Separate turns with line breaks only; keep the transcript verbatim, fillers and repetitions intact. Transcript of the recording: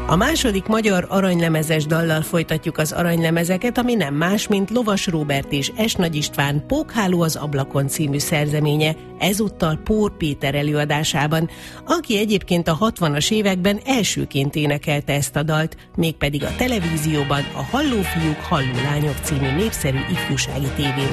A második magyar aranylemezes dallal folytatjuk az aranylemezeket, ami nem más, mint Lovas Róbert és Es Nagy István Pókháló az ablakon című szerzeménye, ezúttal Pór Péter előadásában, aki egyébként a hatvanas években elsőként énekelte ezt a dalt, mégpedig a televízióban a Halló fiúk, halló lányok című népszerű ifjúsági tévén.